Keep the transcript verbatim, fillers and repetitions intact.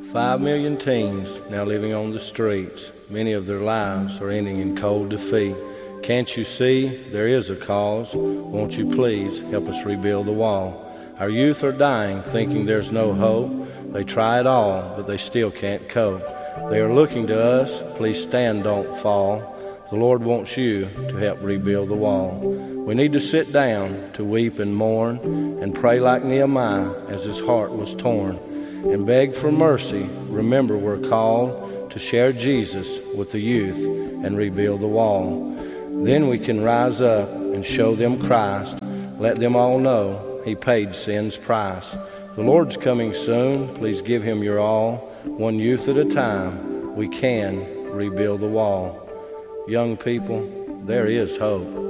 Five million teens now living on the streets. Many of their lives are ending in cold defeat. Can't you see there is a cause? Won't you please help us rebuild the wall? Our youth are dying, thinking there's no hope. They try it all, but they still can't cope. They are looking to us. Please stand, don't fall. The Lord wants you to help rebuild the wall. We need to sit down to weep and mourn and pray like Nehemiah as his heart was torn and beg for mercy. Remember, we're called to share Jesus with the youth and rebuild the wall. Then we can rise up and show them Christ. Let them all know he paid sin's price. The Lord's coming soon. Please give him your all. One youth at a time, we can rebuild the wall. Young people, there is hope.